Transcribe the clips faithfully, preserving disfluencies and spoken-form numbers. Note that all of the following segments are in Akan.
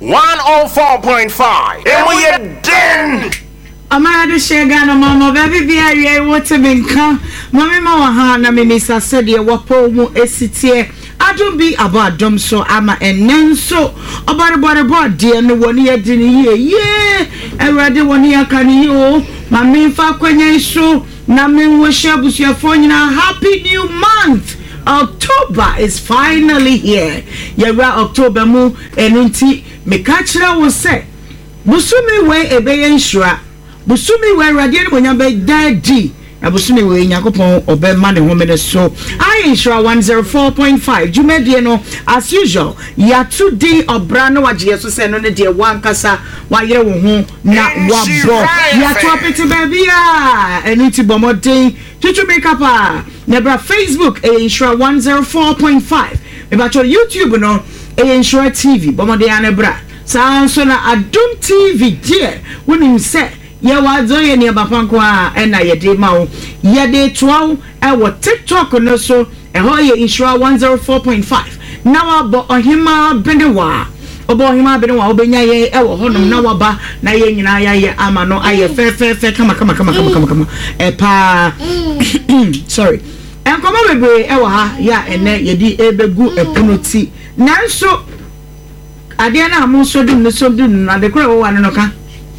one oh four point five. And we are den. Amara share Ghana mama baby be a what to be come. Mommy Mawa na Minister said ye wapo mu esitie. Adum bi about dom so ama enen so about about about dear no one year dini ye ye every one year can you mami fa kwenya so na me wish abusuafo nyina happy new month. October is finally here. Yera October mu enunti me kachira wo se busumi we ebeye nsura busumi we radio no nya be daddy abusumi we nyakopon obema ne homene so I insure one oh four point five jumedie no as usual ya today obra no wagye so se no ne de wankasa wayere wo ho na wabo ya topic baby ah enunti bomoden tutu make up ah nebra Facebook e insure one oh four point five e ba to YouTube no e insure T V bomoden anebra sanso na Adum T V die wonim se ye wazo ye ne bapanko a ena ye de ma wo ye de toa e wo TikTok no so e ho ye insure one oh four point five na wa bo ohima benewa obo ohima benewa obenya ye e wo honom na wa ba na ye nyina ya ye ama no aye fe fe fe kama kama kama kama kama e pa sorry en koma bebe e wo ha ya ene ye di ebegu epunoti nanso ade na amu so dum no so dum na de kura wo wa no ka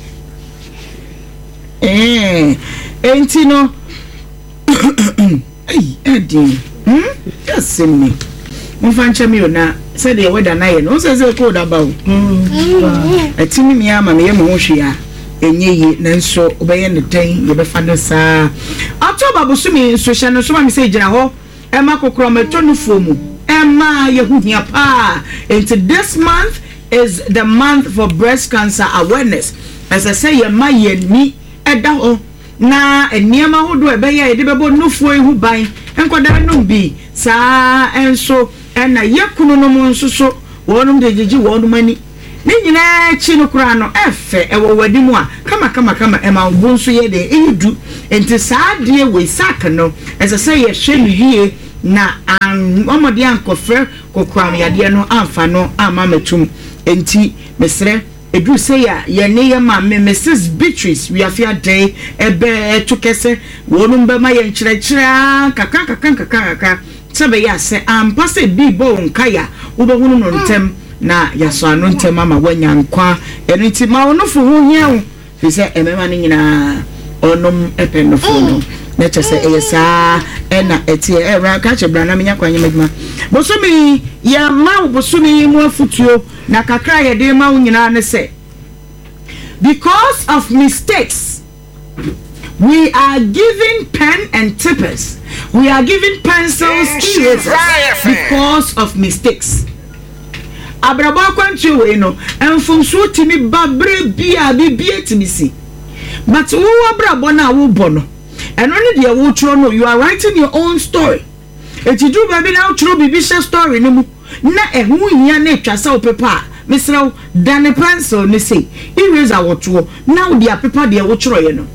eh enti no ai adi hm just me mo fancha mi ona say the weather na ye no say say cold about hm atimi mi ama me ye mo hwea enye yi nanso obeye ne den ye be fa no sa October busumi so hye no so ma me say gira ho e ma kokoro meto no fomu e ma ye hu hia pa into this month is the month for breast cancer awareness as I say ye ma ye ni eda ho na eniema hodo ebeye ede bebo nufuo ehu ban enkoda no bi saa enso ena yekunu no mo nso so wonum de gigi wonum ani ni nyina chi no kura no efe ewo wadimu a kama kama kama ema wo nso ye de edu enti saa de we sak no as I say ye hwe no yie na an omode ankofre kokram yade no amfa no ama matum enti mesre edu say ya ye ne ye ma me Missus Beatrice we afia day ebe tukese wonum be ma ye nkyerɛkyerɛ kaka kaka kaka kaka sebe ya se ampa se bi bo nkaya wo be hunu no ntem na ya so anu ntem ama wanya nkwa enti ma wono fu hu hia wo fi se emema ne nyina onom epenofo no na chese eyesa ena etie era ka che bra na menya kwanye medma bosumi ya ma bosumi mu afutuo na kakra ye de ma nyina ne se because of mistakes we are giving pen and tippers we are giving pencils erasers because of mistakes abraba kwanchi we no enfumsu timi babre bia bibie timisi but wo abrabo na wo bono and only the wo tro no you are writing your own story etidu baby na tro bibisha story no mu na ehu hia na twasa o paper misraw dan pencil ni say eraser woto now dia paper dia wo tro ye no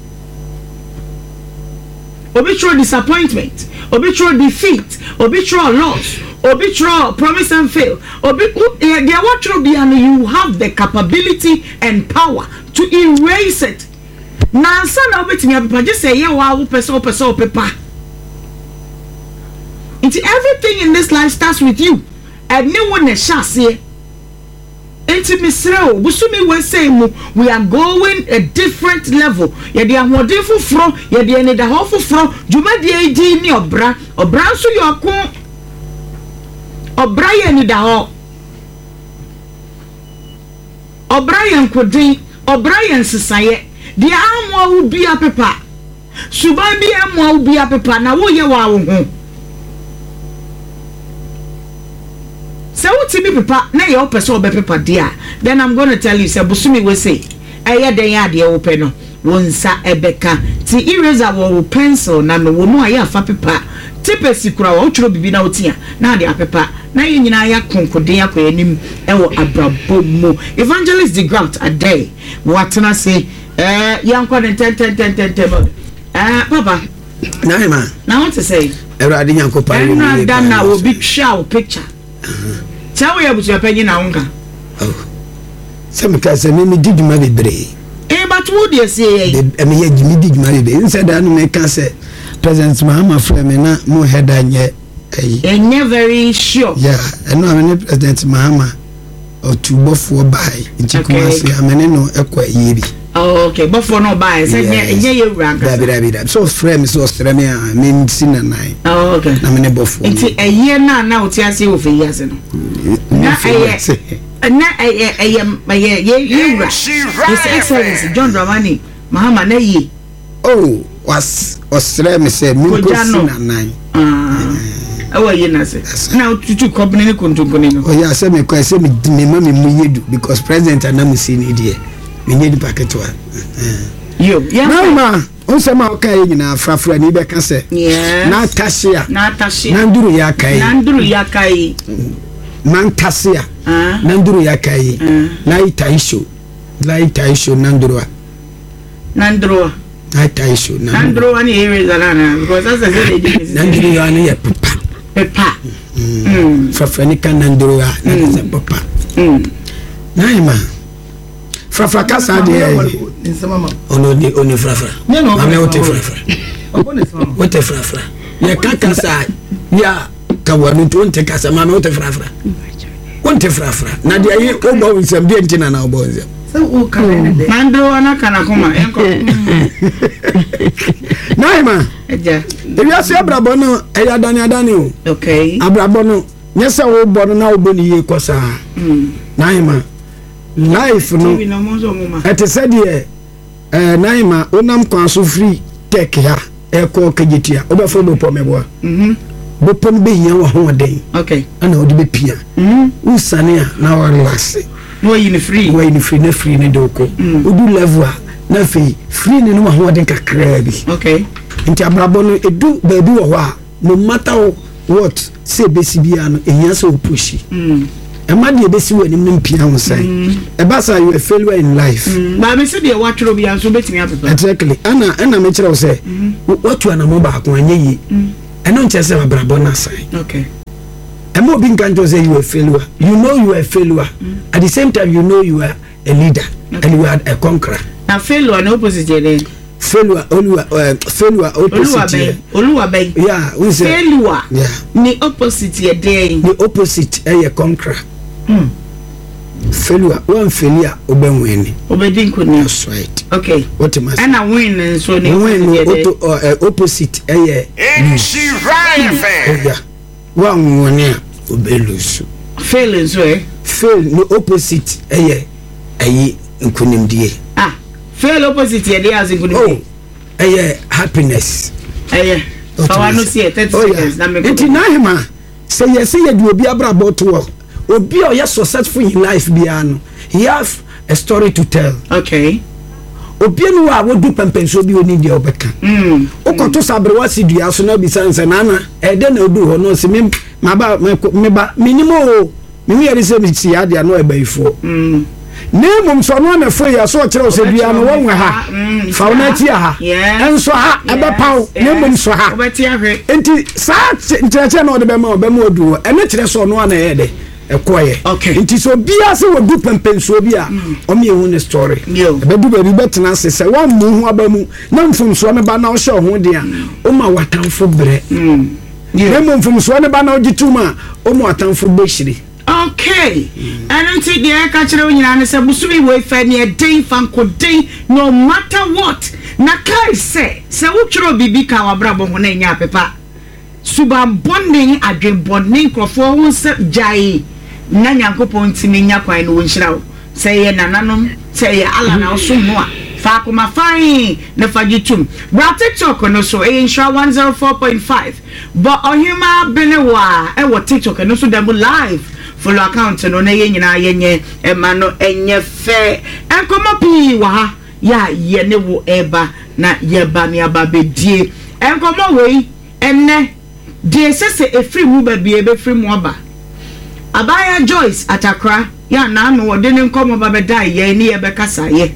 obi tro disappointment obi tro defeat obi tro loss obi tro promise and fail obi dia wo tro bia no you have the capability and power to erase it na nsa na obetimi paper just say ye wa wo person person paper it's everything in this life starts with you and no one is shase enti misreo busumi we say mu we are going a different level ye de ahode foforo ye de ne da ho foforo juma de edi ni obra obra so yo ko obra ye ni da ho obra ye nkodin obra ye nsesaye de amwa wo bia pepa suban bi amwa wo bia pepa na wo ye wa wo ho so what me pepa na ye opese obe pepa dia then I'm going to tell you say busumi we say eye den ya de wo pe no wonsa ebeka ti eraser wo pencil na no wo mu aye afa pepa tipesi kura wo tro bibi na otia na de apepa na ye nyina ya konkoden akwa anim e wo abrabo mu evangelist the ground a day what na say eh yankwa den ten ten ten ten ten eh papa na ma na what to say erade yanko pa ni na dan na wo bi twa wo picture Chawo ya busu apenyi na unka. Oh. Some case me me did my bebre. Eh, but what you say? I mean, you me did my bebre. Inside that me can say President Mahama friend me na mo head and ye. And you're very sure. Yeah, and no I'm President Mahama or two before buy in Chikumasi. I mean no equa yebi. Oh, okay, before no buy. Say yeah, you rank. That so friend so streme I mean sin and I. Oh, okay. I mean before. It's a year now now to see over years. Na na eh eh eh you His Excellency John Dramani Mahama na yi. Oh, was was streme say me ko sin and I. Ah. Awa ye na say. Now tutu company ni kontonkoni no. Oh yeah, say me ko say me me mama me yedu because president anam see ni there. Me need packet one. Yo, yeah. Now ma, on say ma okay nyina frafra ni be ka say. Yeah. Na tashia. Na tashia. Na nduru ya kai. Na nduru ya kai. Man tashia. Ah. Na nduru ya kai. Na itaisho. Na itaisho na nduru. Na nduru. Na itaisho na. Na nduru ni area zalana because as I said they na nduru ya ni ya papa. Papa. Mm. Frafra ni kan na nduru ya na za papa. Mm. Na ima. Frafra kasa de ono ni oni frafra mame wote frafra wote frafra ya kasa ya kawanu to wote kasa mame wote frafra wote frafra na de ayi obo nsem de ntina na obo nsem so o ka de mandro ana kana kuma enko naima eja ebi ase abrabo no eya dani adani o okay abrabo no nyesa wo bo no na obo ni ye kosa mm naima life no ete said here eh naima onam kwanso free tech ha e ko kagitia obefo do pomeboa mhm bo pom be yan wo ho den okay ana odi be pia mhm usane a na wa relax no yin free wo yin free na free ne do ko odu level a na free free ne no ho den kakra bi okay nti abrabo no edu baabi wo ho a no matter what say besi bia no ehia se opushi mhm Ema de besi wani mpia ho sai eba sa you a failure in life ba me se de watro bia so betimi apepa exactly ana ana me kire wo say what you anamo ba ko anye yi eno nche se abrabo na sai okay ema obi nkan to say you a failure you know you are a failure at the same time you know you are a leader okay. and you are a conqueror na failure na opposite then failure oluwa uh, failure opposite oluwa bay yeah we say failure yeah ni opposite ye then the opposite eh, a conqueror hmm failure one failure obenweni obedin ko ni that's right okay what am I and I win so ni win uh, opposite eh yeah she right fan yeah one one obelusu fail so eh fail no opposite eh yeah ayi nkunimdie ah fail opposite ye dey as nkunimdie oh eh yeah happiness eh yeah so I no see thirty seconds na me go nti na hima say yes ye di obi abrabo to obi o yes successful in life biano he have a story to tell okay obi enu wa wodu pempenso bi oni dia obeka mm okoto sabre wasi dua so na bi sanse na na e de na odu ho no se me maba me ba minimo o me wi yare se mi ti ade no e baifo mm nemum so no na fo ya so kire se dua no wonwe ha fa wona ti ha enso ha e be paw nemum so ha obeti ahwe enti sa ntiache na ode be ma obe ma odu ene kire so no na ye de ekoye okay nti so bia se wodu pempenso bia o me hu ne story be du ba bi betena se se wan mu hu abamu na mfumso ne ba na o hye ho de a o ma watamfo bre mm nemum mfumso ne ba na o gituma o ma watamfo beshiri okay and until the ka kire onyina ne se busumi we fa ne den fanko den no matter what na kai se se wo twiro bibi ka wabrabo ho na nya pepa suba bonning adwen bonning krofo ho se jai na nyankopon timi nya kwan no wonhyira wo se ye nananom se ye ala na so ho a fa kuma fine na fagitum bra TikTok no so e insha one oh four point five but ohima benewa e wo TikTok no so dem live follow account no na ye nyina ye nye e ma no enye fe enkomo pi wa ha ya ye ne wo eba na ye ba ne aba bedie enkomo wei enne de sese efri mu ba bi ebe fri mu aba Abaya Joyce atakra ya na no wode ne nkomo ba beda ye ne ye be kasa ye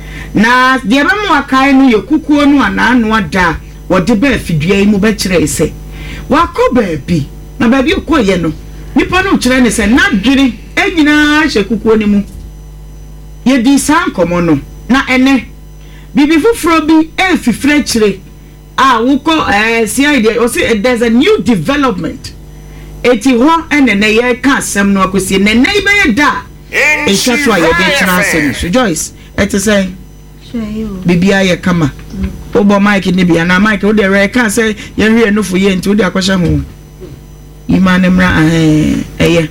na de be mu akai no ye kukuo no ana no ada wode ba afidua mu be kire ese wakoba bi na ba bi ukoye no nipa no kire ne se na dwiri enyina hye kukuo ni mu ye di san komo no na ene bibi fufuro bi e fifire kire ah wuko eh si idea o say there's a new development eti ho ene ne ye ka asem no akosi ne ne be ye da e hwato aye de transfer so Joyce et say bibi aye kama obo Mike ne bia na Mike o de re ka say ye hwe no fo ye nti o de akwahya ho imane mra eh eye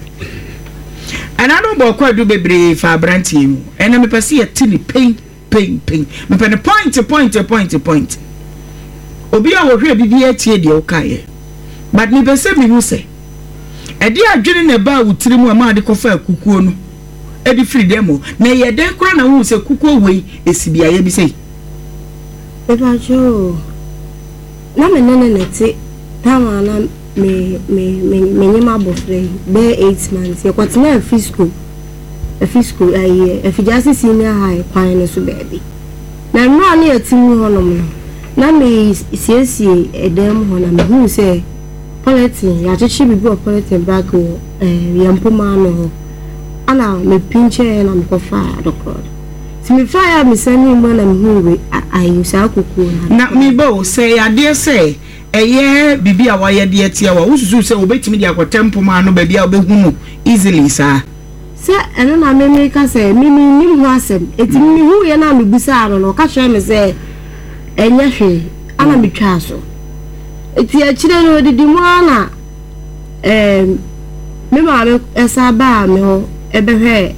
ana no bo kwa du bebre fa branti mu ena me pese ye tini pain pain pain me pe point point point point obi a wo hwe bibi atie de o kaye but me pese me hu se e de adwene na ba wutiri mu ama de kofa akukuo no e di free demo na ye de kora na hu se kukuo wei esibia ye bi sei e ba jo na me nene nete tama na me me me me nyima bofre be eight months ye kwatena a fiscal a fiscal aye a fijasi senior high kwan so baby na no na yatimi honom no na me siesie edem ho na me hu se politin ya chechi bibi o politin back o eh yampoma no ana me pinche na me kofa dokoro si me fire me sani mo na me hu we ayi sa akuku na me bo say ade say eye bibi a waye de atia wa ususu se obetimi de akotempo ma no ba bia obehunu easily sa se eno na me me ka se mi mi nim ho asem etimi mi hu ye na me busa aro no ka hwe me se enye hwe ana me twa so eti a kire no didi mu ana em me ma me esa ba me ho ebehwe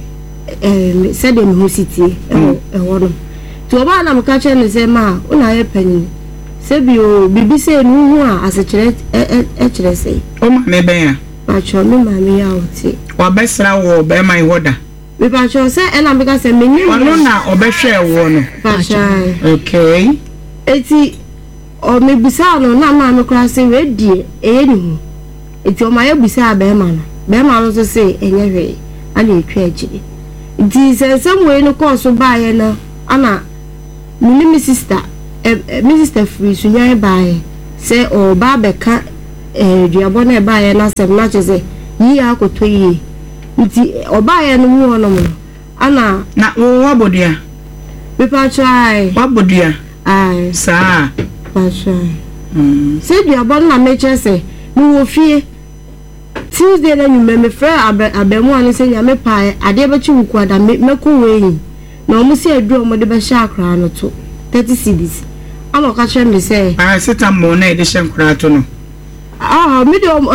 em se de me hu city e ho no to ba na me ka hwe me se ma una ye panyin sebio bibi se nu hu a asechire e kire se o ma me ben ya ba cho me ma me ya oti wa besra wo be man hoda me ba cho se e na me ka se me ni no na obehwe wo no ba cha okay eti o me bisa no na ma me kra se we die e ni hu eti o ma ye bisa be ma no be ma no so se enye hwe ana etwa agire enti se samwe no course ba ye na ana me ni sister my sister free sunya bae se o ba beka eh duabo na bae na sem na cheze yi akoto yi nti o bae no mu hono mo ana na wo wabodua be pa try wabodua ai sa pa try mm se duabo na me chese mi wo fie Tuesday na nyume me fra abemu ane se nya me pae ade be chi wuku ada me ko weyi na o mu se adu o mo de be sha akra no to thirty cedis alo ka chere me say ah sitam mo na ede shem krato no ah me do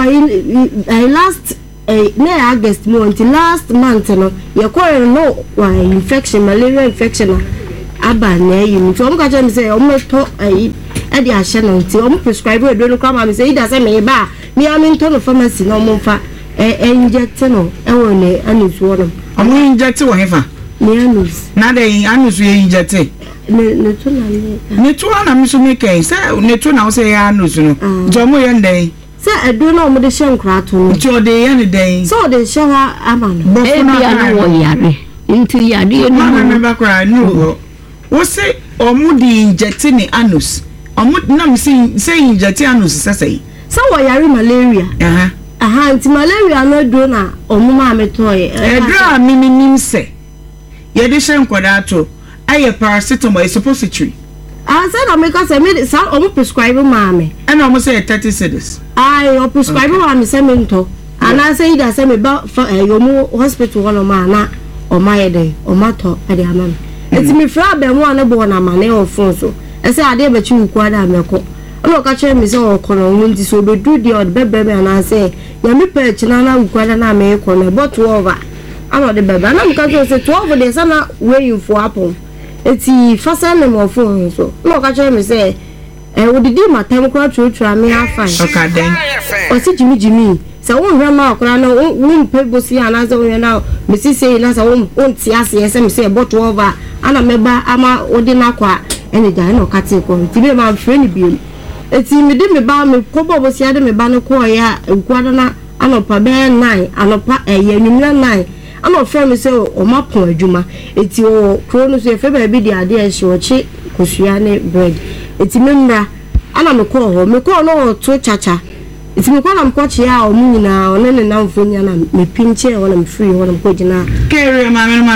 I last eh na August month last month no ye ko no wa infection malaria infection aba na yi mi to mo ka chere me say o me to eh e di ahye no nti o mo prescribe e do no kwa ma me say ida say me ba mi am to no pharmacy no mo fa eh inject no e wo ne anus wo no o mo inject wo hefa me anus na de anus ye inject ne ne to na ne ne to na mi so me kai se ne to na wo se ya anus no jo mo ye ndai se edu na mo de hye nkra to no jo de ye ne dai so de hye ha ama no e bia na wo yare nti yare no ma me ba kra no wo se o mu di inject ni anus o mu na mi se se inject anus se sei so wo yare malaria aha aha nti malaria no do na o mu ma me to ye edra mi mi nim se ye de hye nkoda to aye paracetamol is suppository ah say na me ka say me sa o mu prescribe ma me and o mu say thirty cedis ai o prescribe ma me say me nto ana say ida say me ba yo mu hospital wono ma na o ma ye de o ma to e de ama me eti me fra be mu ana bo na ma na o fon so e say ade be chi wuku ada me ko o ka chere me say o ko no nti so be do the odd bebe me ana say ya me pe chi na na wuku ada na me ko na but over ana de bebe na me ka say twelve days na wey for apple eti fasa na mo phone so no ka chere me say eh wo didi matam kra twotwa me afan okay then o si jimi jimi se wo hwe ma akra na wo mpe bosi ana se wo na me si say na se wo on ti ase se me say but over ana meba ama odi na kwa ene da na ka te ko ti be ma friend bi eti me di me ba me ko bo bosi ade me ba ne ko ya ekwada na anopa be nine anopa eye nwumra nine ana ofre me say o ma pon adwuma eti o kro no so efe ba bi di ade e hye o chi kosua ne bread eti memra ana me ko ho me ko no to chacha eti me ko na me ko chi a o mu nyina o ne ne na mfo nya na me pinche o na me free o na me ko gina kere mama mama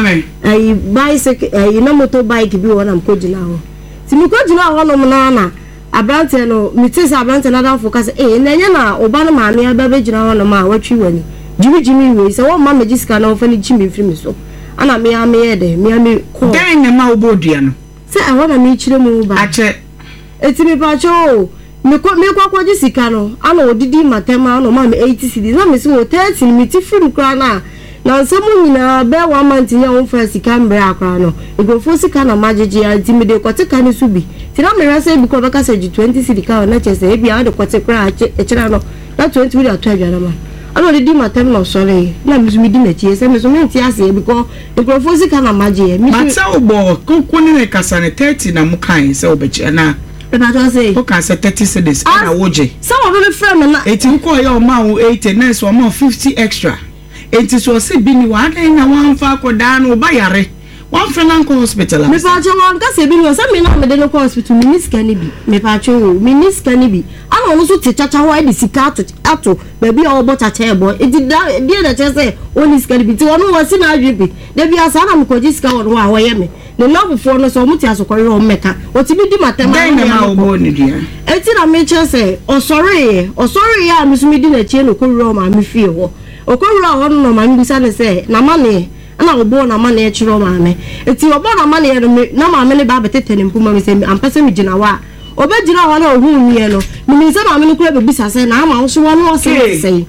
ayi bicycle ayi na motorbike bi wona mkojina ho ti mkojina ho no na na abrante no mitisa abrante na dan focus eh na nya na oba no maame aba begina ho no ma watwi wani jimi jimi we se wo ma magiska na ofani jimi frimi so ana me ame ye de me ame ko dan na ma obodua no se e wona me chire mu ba ache eti me pa cho me ko me kwa kwa jisika no ana odidi matema no ma me eighty cedis na me se wo thirty me ti frimi kra na na nsemu nyina be one month ya won fa sika mbre akra no egofo sika na majeje anti me de kwoteka ne so bi ti na me rasa bi ko beka se twenty cedis ka na chese e bi a de kwoteka e kira no na twenty we ato adwa na ma ana de di matem no sorry na me so mi di na chie se me so me nti ase because egofo sika na majeje mi mata obo ko ni ne kasa ne thirty na mu kan se obechi na e ba to say o kan se thirty cedis na woje some of the friend na eighteen ko ya o ma wo eighty na so o fifty extra enti so se bi ni wa dan na wan fa koda no ba yare wan fa na ko hospital me pa cho wan ka se bi no se me na me de no hospital me niska ni bi me pa cho me niska ni bi ana no so te chacha ho e di sika ato ato ba bi o bo chacha e bo e di da di na che se o niska ni bi ti wonu wasi na adwe bi de bi asa na me ko ji sika wonu a ho ye me ne love for no so mu ti asokore o meka o ti bi di matema na ma obo ni dia eti na me che se o sorry o sorry ya me so me di na che no ko ro ma me fie ho okorura hono no ma mbisa ne se na mane ana obo na mane e chiro ma me eti obo na mane na ma me ne ba betete ne mpuma me se ampese me gina wa obe gina wa na ohu nie no me se ma me ne kura be bisa se na ama wo so wa no se se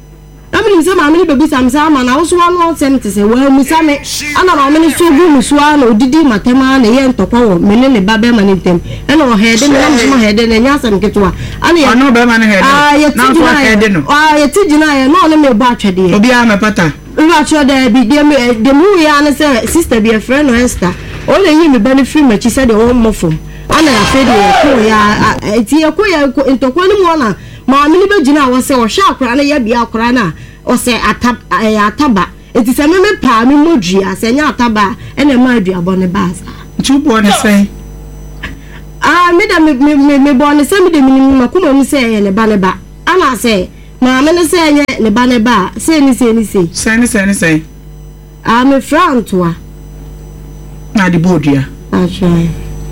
na me se ma me ne be bisa me se ama na wo so wa no se me se wa mu sa me ana ma me ne so bu mu so na odidi matema na ye ntokwa wo me ne ne ba be ma ne tem e na o hede me na mo ma hede na nya sam ketwa ana ye no be ma ne hede na so hede no ah ye ti gina ye no ne me ba atwede obi a me pata nwa cho da bi de me de mu ya na se sister bi a friend no Esther o le yi me benefit ma chi se de o mo fom ana ya fe de ko ya ti ya ko ya ntokwa ni mo na ma me ni be gina wo se o hwa akra na ya bia akra na o se ataba ataba eti se me me pa me modua se nya ataba e na ma aduabo ne baasa chubo ne se ah me da me me me bo ne se me de minimum makoma mu se ye ne ba ne ba ana se ma me ne se ye ne ba ne ba se ni se ni se se ni se ni se ah me frantoa na di bodua ah try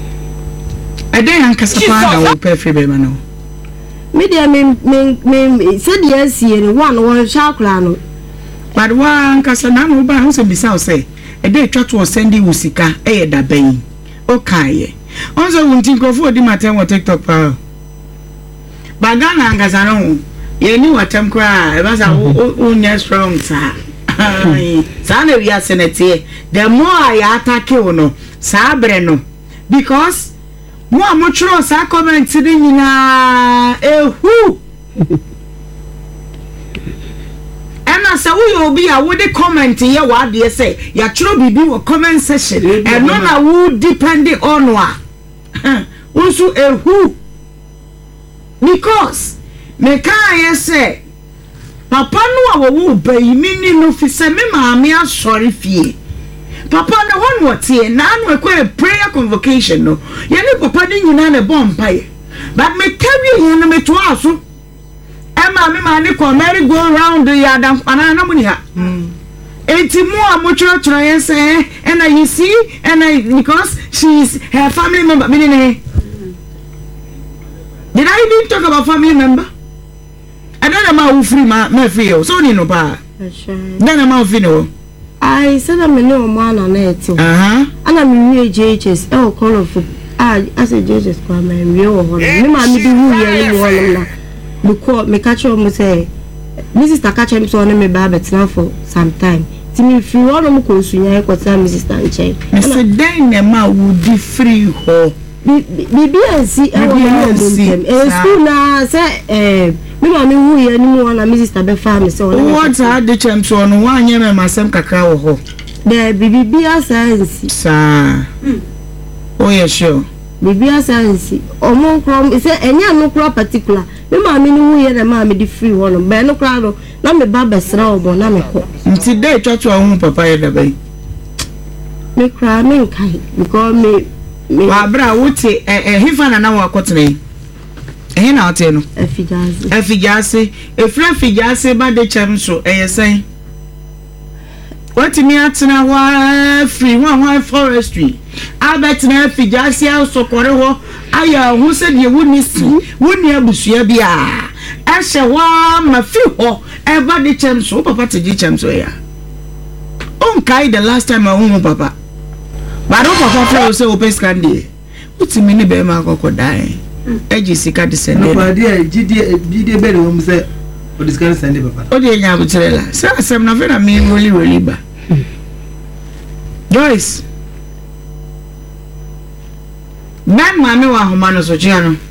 e dey ankasa pa na wo perfect be ma no me de me me me se de asie ne one one chakra no but wa ankasa na no ba ho se bisa o se e dey twa to send you sika e ye da ban o kaye onzo wunti nkofo di matem wo TikTok pa bagana ankasa no ye ni watem kra e ba sa o nya strong sa sa na wi asenete the more ya attack you no sa bre no because mo amotro sa comment di nyina ehu ena sa wo obi a wo de comment ye wa de say ya chro bibi wo comment section e no na wo depend on wa unsu ehu because me kan ye say papa no a wo bayi mini no fi se me maame asori fie papa na won wotie na anu ekwe prayer convocation no ye ni papa ni nyina na bomb paye but me carry ye no me to aso e ma me ma ni ko merry go round ya dan ana na muni ha enti mo a mo chro chro ye say and you see and I, because she is her family member me ne did I even talk about family member I don't know free ma me free so ni no ba then ma free no I said I'm no man on it. Uh huh. And I'm new J H S. Oh, call of ah, as a J H S come and real one. Me ma me do who you one because me catch up me say Missus catch him so on me ba bet now for some time. Ti me free one mo ko sunya e kwata Missus Tanche. Me say den na ma would be free ho. Bibi ansi e wo mo dem. E school na say eh me ma me hu ye ni mo na Missus Tabe farm so on. What are the champs on one year me masem kakra wo ho. The bibi asansi. Sa. Oh yeah sure. Bibi asansi. Omo krom say enya no kro particular. Me ma me ni hu ye na ma me di free one. Be no kra no na me ba besra obo na me ko. Nti dey twatwa hu papa ye da bai. Me kra me kai because me me wa bra wuti eh hifa na na wa kotene. Eh na ote no afigase afigase efra afigase ba de chem so eh yesen What me atena wa free one one forestry. Albert na fi jasi sokore ho aya hu se de woni si woni abusua bia. Ehye wa ma fi ho eba de chem so papa te de chem so ya. On kai the last time I hu papa. But on papa flow say open scandi. Uti me ne be ma kokodai. Eji sika de send. Papa dia gidi gidi be no say o discuss send papa. O de nya butrela. Say asem na fe na me really really ba. Joyce. Man mami wa homa no so chia no.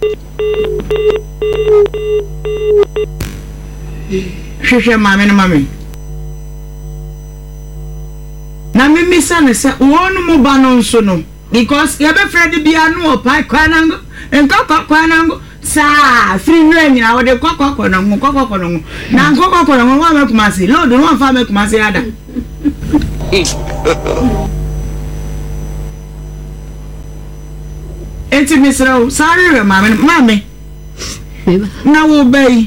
Hwehwe mami no mami. Na me misa ne se wonu mu ba no nso no because ye be Fred bia no opa kwanango enko kwanango sa free no nyina wo de kokoko no ngo kokoko no na kokoko no wa me kumase load no fa me kumase ada. Enti misra sorry re mami mami na wo bay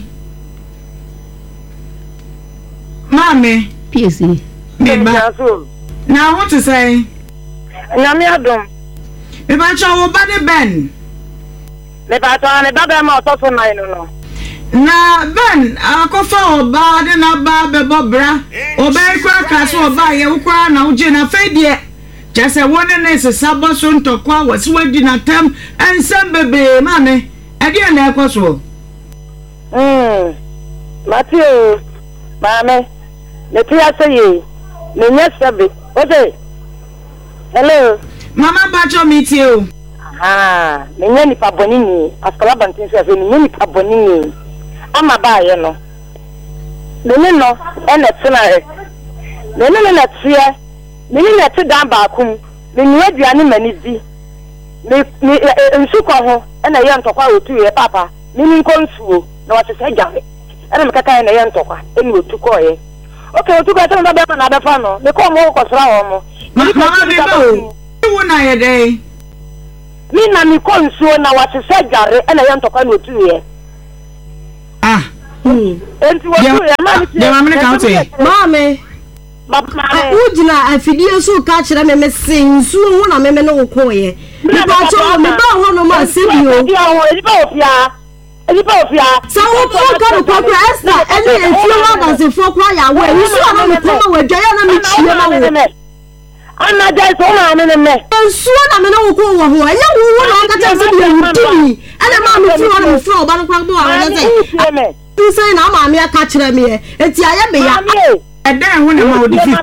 mami P C Beba now what to say Nyame adom me ba cha wo ba de Ben me ba ta ne baba ma otoso nine no na Ben akofa oba de na ba be bobra oba kwa kaso oba ye ukwa na uje na fedie jase wone ne se sabo so ntokwa wasi wadi na tam ensem bebe mame e de na ekoso mm Matthew mame le tia seye le nyesebe oje hello mama bacho meet you ah me nyani pa bonini askala bantin se me nyani pa bonini ama ba ye no le ne no e na tsena e le ne na tsia le ne na tdan ba kum le ni aduane mani di me nsu ko ho e na ye ntokwa otu ye papa me ni nko nsuo na wa tse gare e na me kaka na ye ntokwa e ni otu ko ye okay otu ko tse na ba na ba fa no me ko mo ko sra ho mo mama beba wo na ye dey mi na mi ko nsuo na wa tse gare e na ye ntokwa na otu ye ah enti wo tu ye ma mi de mama ne ka otu Mame baba ujina afidie so ka kire me me sensu hu na me me no koye me ba cho me ba ho no ma sebio dia ho e ba ofia e ba ofia sa wo ko ka no kwa esta ene efi wa da se fo kwa ya we ni so na me ko ma we dwa ya na me chie na wo ana dai so na me me sensu na me no ko wo ho anya wo wo na ka cha se bi wudi ene ma me fi ho na me fi oba no kwa bo wa na se tu se na ma me ka kire me enti aye me ya eden ho na ma odi fi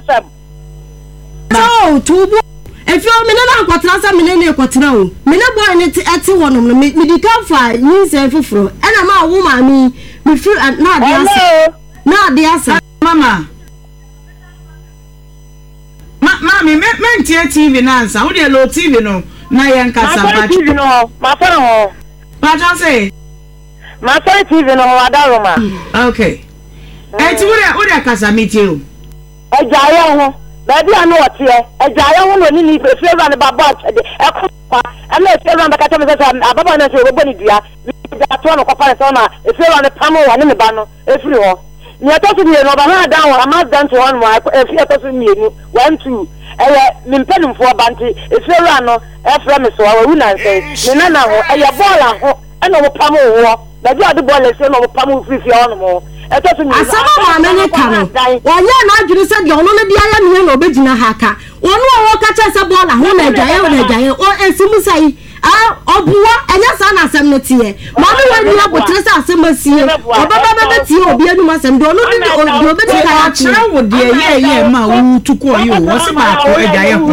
so tubu if you me na kwatra sa me ne kwatra o me ne boy ne eti wonom no me di kan fa yin se fufuro e na ma wo ma mi me fi na ade asa na ade asa mama ma mami me me ntie T V na ansa wo de lo T V no na ye nkasa ma T V no ma fa ho pa ja say ma fa T V no wa da roma okay eti wo de wo de kasa metie o e jaye ho baby anu otie e jaye ho no ni ni flavor ne baba ade e ko pa e na flavor ba ka tell me say ababa na say obo ni dua da to no ko pa say na e flavor ne pamo wa ne me ba no e free ho ni e to so ni no ba na down am down to one more e fi e to so ni ni one two e me mpelum fo banti e flavor no e fra me so wa wu na say ni na na ho e ya ball ho e no pamo ho baby ade ball e say no pamo free free ho no mo asaba ma me ka no wonya na adwiri se de ono ne bia ya ne na obegina ha ka ono wo ka cha se bola ho na agyaye ho na agyaye o esimu sai a obuwa enya sa na asem ne tie ma me wa ni abotre se asem asie obaba baba tie obi anu asem de ono ni obi obedi ka ya kire wo de ye ye ma wo tuko yo wo se ba ko agyaye ho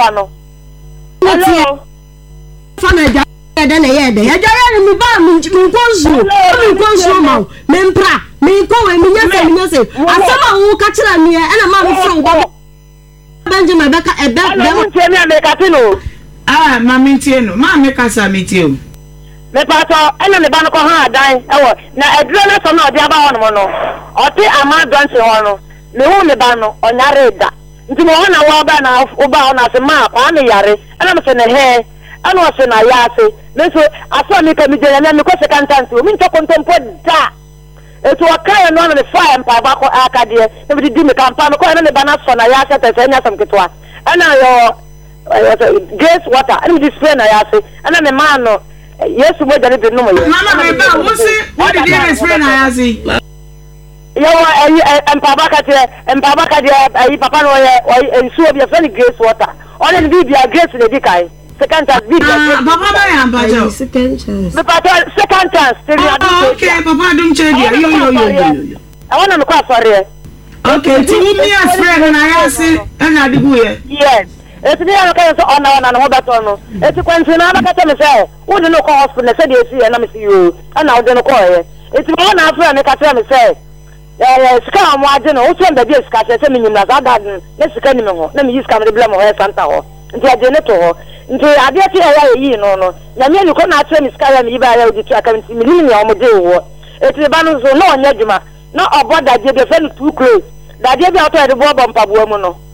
hello fa na agyaye de na ye de agyaye ni mi ba mi nkonsu mi nkonsu ma me mpra me ko we me nyase me nyase asama wo ka kira me e na ma me fro wo Benjamin beka e be be mo tie me America tino ah ma me tie no ma me kasa me tie o me pa to e na me ba no ko ha adan e wo na eduro na so na odi aba ho no no oti ama donche ho no me hu me ba no onyare da nti mo na wa ba na wo ba ho na se ma pa me yare e na me se ne he ana o se na ya se me so aso me ka mi je na me ko se kan tan so mi to kontempo da etu okai no na fa empa ba ko akade e bi di me kampa no ko na ne ba na so na ya seta se nya sam ketwa ana yo grace water and this spray na ya se ana me ma no yesu mo jare bi no mo yo mama me ba wo se what did you spray na ya se yo empa ba ka te empa ba ka de ayi papa no ye nsuo bi e fa ni grace water on the video grace le di kai second chance video ah papa ba ya ba jo second chance me papa second chance tell you oh, okay papa dum che dia yo yo yo yo I want to call for it okay ti wo mi afre na ya se na adigu ye yes eti ni aka so ona ona no beto no eti kwanti na aka tell me say wo de no call hospital say dey see na me see you ana wo de no call ye eti mo na afre me ka tell me say eh sika mo age no wo so mbe dey sika say me nyim na za garden na sika ni me ho na me use camera blame ho santa ho nti age ne to ho nti ade ti ya yi no no na me ni ko na atre me sika ya me yi ba ya odi tu aka me ni ni o mo dey wo eti ba no so no onya djuma no oboda je be fe too close da je bi auto de bo bompa bo mu no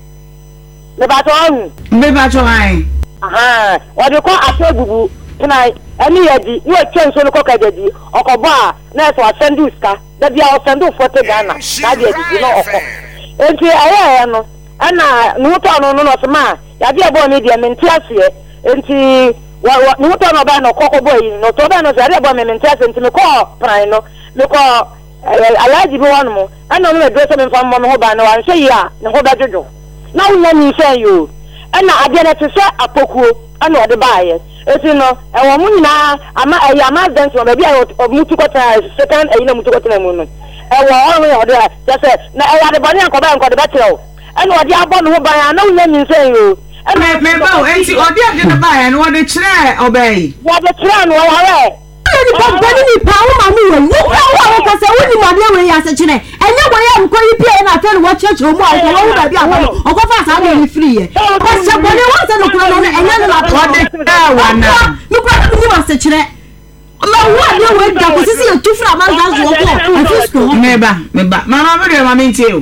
me ba to hu me ba to ai aha o de ko asegugu tonight ani yaji you chen so no ko ka jaji okobo a na so asendu ska da bia o sendu forty Ghana na de yaji no oko enti aye no ana no to no no so ma ya bia bo ni de menti ase enti wa no to no ba no kokobo yi no to ba no so ya bo me menti ase enti me ko pran no me ko alaji bi wonu mo ana no do so me fam mo ho ba no wan hwe ya ne ho ba jojo na wo ni say you ana ade na te say apokuo ana ode baaye eti no e wo mu nyina ama e ya ma dance wo be ayo mutu kota second e na mutu kota na mu no e wo onu ode ya say na e ya de bani anko ba anko de betrel ana ode abo no ho ba ya na wo ni say you me me ba enti ode ade na baaye no ode kire obey wo de kire no wo hare ni papa ni pa wo ma mi wo ni pa wo ka se wo ni ma de we ya se kire enye wo ya nko yi pie na tell wo church wo mu a wo ba bi a wo o ko fa sa ni free ye ko se bo ni wo se no kura no enye no la pa de ah wana ni pa ni ma se kire ma wo ni wo da ko sisi ye tu fra ma ga zo ko e fi school me ba me ba mama me de ma me ntie o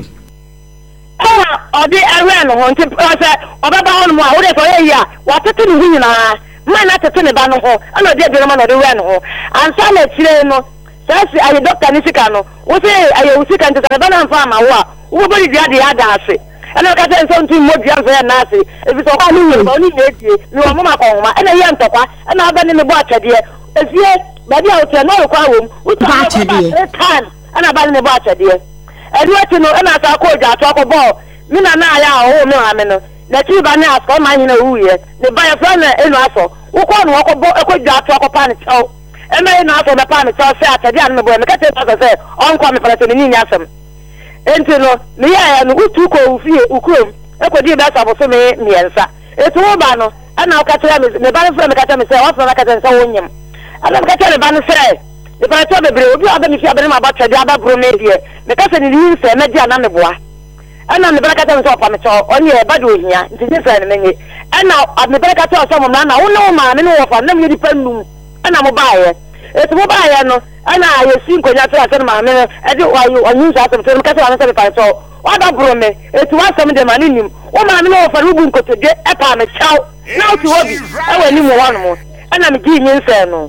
ah odi ewe no ho nti o se obaba ho no mu a wo de so ye ya wa tete ni hu nyina man na tete ne ba no ho ana de bi no ma no de we no ho ansa na kire no sasi ayi doctor ni sika no wo se ayi wo sika nti ba na mfa ma wo a wo bodi dia de ada ase ana ka se nso nti mo dia so ya na ase e bi so kwa ni wo ni na edie ni wo ma ko homa ana ye ntokwa ana aba ni me bo atade efie ba dia o te no kwa wo wo ta atade kan ana ba ni me bo atade edu ati no ana sa ko ja to ko bo mi na na ya ho mi ha me no na ti ba na asko ma hina wuye ne ba ya fa na enu aso wo ko no ko bo e ko ja to ko pa ni chaw e me na aso na pa ni chaw se atade an no bo me ka te ba se on ko me fa te ni nya asem enti no me ya no utu ko ufie ukrom e ko di ba sa bo so me miensa etu wo ba no ana o ka tira me me ba fa me ka tira me se o fa na ka tira se wo nyem ana ka tira ba no se e ba to bebre obi aba mi fi aba ma ba twade aba bro me die me ka se ni ni se me dia na me boa ana me ba ka tira se o pa me chaw oni e ba do hia nti ni se ne menye ana me ba ka tira se mo na na wo no ma me no wo fa na me di panum ana mo ba ye etu mo ba ye no ana ye sin ko nya tira se ma me e di wa yo onyu sa se me ka se wa se me pa chaw wa da bro me etu wa se me de ma ni nim wo ma me no wo fa rubu nkotode e pa me chaw na o ti wo bi e wa ni mo wa no mo ana me gi nyin se no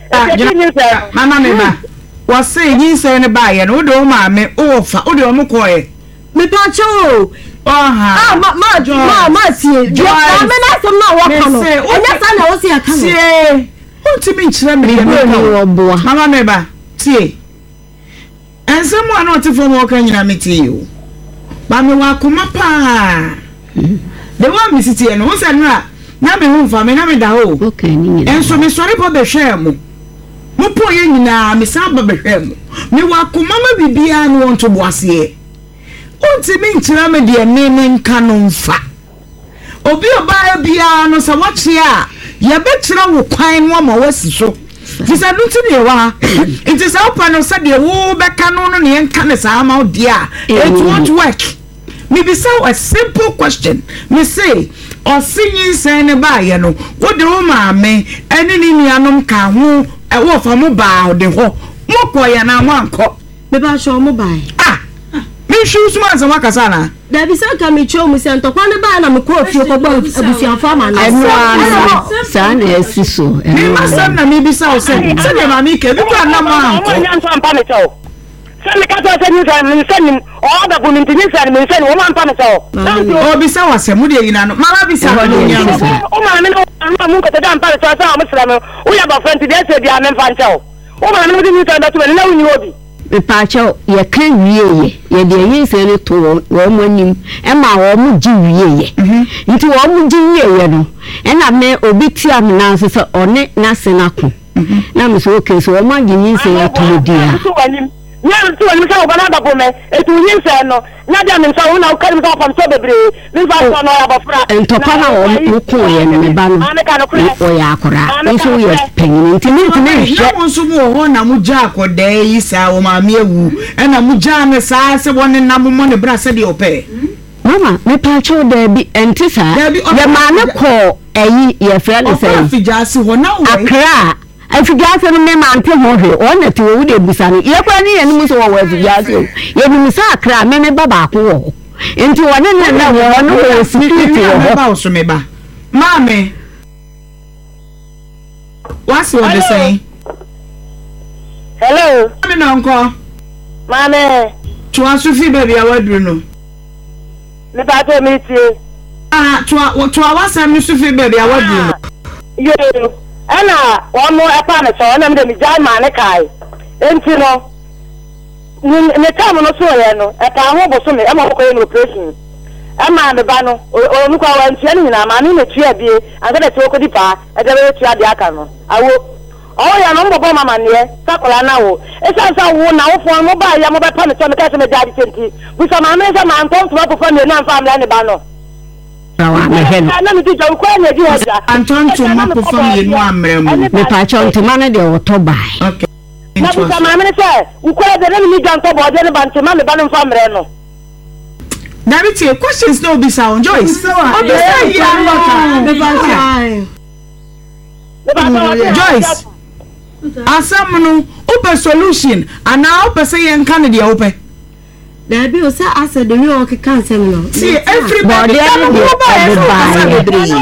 mama me ba wo se nyin se ne ba ye no wo de wo ma me wo fa wo de wo mo ko ye me pa chaw aha ah ma ma ma ma tie jo me na so na wo ka no enya sa na wo se aka no tie o ti mi nchira me ye me mama me ba tie ensemu ana o ti fo mo ka nyina me tie o ba me wa kuma pa de wa mi sitie no wo se no a na me hu fa me na me da ho okay ni nyina enso me sori po be hwe mo mo po ye nyina me sa ba be hwe mo me wa kuma ma bibia no won to boase unti mi nchira me de me me nka no mfa obi oba bia no sa wache a ye betira wo kwan no ma wasi so fisa nti ne wa nti sa opa no sa de wo beka no no ne nka ne sa ma odi a it won't work me be so a simple question me say o sinyin sen ne ba ye no wo de wo ma me ene ni nuanom ka ho e wo fa mo ba de ho mo ko ya na mo anko me ba sho mo ba ah me shu suma za makasa na da bi san ka me cho mu se ntokwa ne ba na me ko fie ko ba abusia fa ma na eno ana sa na esiso me ma san na me bi sa o se se de ma mi ke bi kwa na mo anko nya nso ampa me cho Send the cat or send you and send him all the women to this and send one pan. Oh, be so was a moody in an Malabi. Oh, my man, I'm going to damn Paris. We have a friend today, said the Amen Fancho. Oh, I'm not going to tell that to know you. The pacho, ye can ye, ye dear years any to one you, and my own G. Into all G. And I may obitia announces on it, Nasinaku. Now, Miss Wilkins, so I'm going to say to dear. Nyam tu wani sa obana da bome etu yin se no na dia min sa una ka mi so pam so bebre mi fa so no ya bofra entopa na o ko ye ne ba no o ya akora nso ye panyin ntimi ntimi hwe na nso mu ho na mu ja akoda yi sa o ma me ewu e na mu ja ne sa se woni na mu mo ne bra se de ope mama me pa cho da bi entisa ye ma ne ko eyi ye fra ne say afijasi ho na o akra afigase no me mante ho hwe o na ti wo de busa no ye kwa ni ye no so wo afigase ye bi musa akra me me baba ko wo enti wo ne ne na wo no wo secret wo ba so me ba mame what's what they say hello mame no nko mame to asufi baby awadru no me ba to me tie ah to to awasa me sufi baby awadru no yo ana one more upon it, so I'm the Mijai Manakai. Enti no, ne come no so, no, a town was so, I'm not going to operation. A man, the banner, or look around Chenina, man in the chair be, and then a talk of the bar, at the very chair the Acano. I will. Oh, your number bomber man here, Sakola now. It's also one now for mobile, I'm about to come to the daddy twenty. With some American man comes to work for me, and I'm from the banner. Anton to Mapo family no amrem. Me pa cho to man de otobai. Okay. Na bu sama me say, u kwa de na mi janto bo de ne bante ma me ba no famre no. Na me tie questions no be sound Joyce. Oh, be say ya no. Joyce. Asam no open solution and now open say en kan de open. There be also answer the real okay cancer no. See everybody everybody.